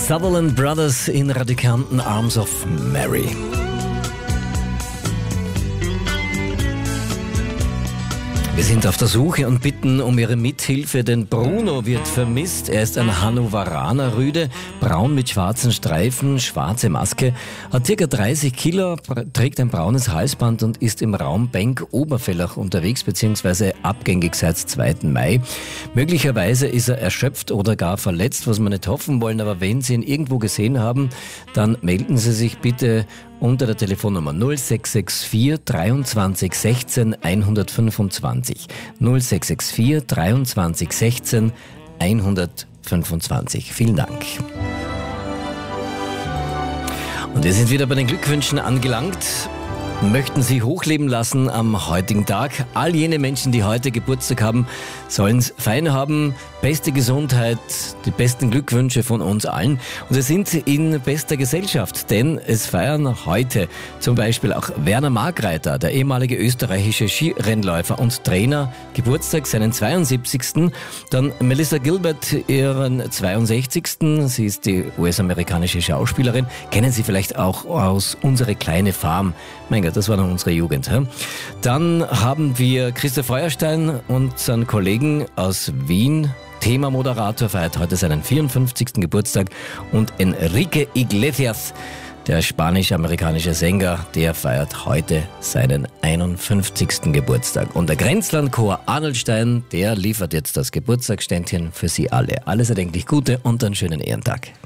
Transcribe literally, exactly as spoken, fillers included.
Sutherland Brothers in Radikanten Arms of Mary. Wir sind auf der Suche und bitten um Ihre Mithilfe, denn Bruno wird vermisst. Er ist ein Hannoveraner Rüde, braun mit schwarzen Streifen, schwarze Maske, hat ca. dreißig Kilo, trägt ein braunes Halsband und ist im Raum Benk-Obervellach unterwegs, beziehungsweise abgängig seit zweiten Mai. Möglicherweise ist er erschöpft oder gar verletzt, was wir nicht hoffen wollen, aber wenn Sie ihn irgendwo gesehen haben, dann melden Sie sich bitte unter der Telefonnummer null sechs sechs vier dreiundzwanzig sechzehn hundertfünfundzwanzig. null sechs sechs vier dreiundzwanzig sechzehn hundertfünfundzwanzig. Vielen Dank. Und wir sind wieder bei den Glückwünschen angelangt. Möchten Sie hochleben lassen am heutigen Tag. All jene Menschen, die heute Geburtstag haben, sollen es fein haben. Beste Gesundheit, die besten Glückwünsche von uns allen. Und Sie sind in bester Gesellschaft, denn es feiern heute zum Beispiel auch Werner Markreiter, der ehemalige österreichische Skirennläufer und Trainer, Geburtstag, seinen zweiundsiebzigsten Dann Melissa Gilbert, ihren zweiundsechzigsten Sie ist die U S-amerikanische Schauspielerin. Kennen Sie vielleicht auch aus Unsere kleine Farm. Mein Gott, das war noch unsere Jugend. He? Dann haben wir Christoph Feuerstein und seinen Kollegen aus Wien. Themamoderator feiert heute seinen vierundfünfzigsten Geburtstag und Enrique Iglesias, der spanisch-amerikanische Sänger, der feiert heute seinen einundfünfzigsten Geburtstag. Und der Grenzlandchor Arnoldstein, der liefert jetzt das Geburtstagsständchen für Sie alle. Alles erdenklich Gute und einen schönen Ehrentag.